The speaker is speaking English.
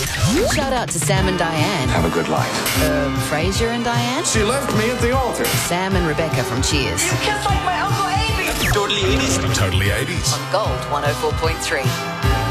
Shout out to Sam and Diane. Have a good life. Fraser and Diane. She left me at the altar. Sam and Rebecca from Cheers. You kissed like my Uncle Amy. Totally 80s. Totally 80s. On Gold 104.3.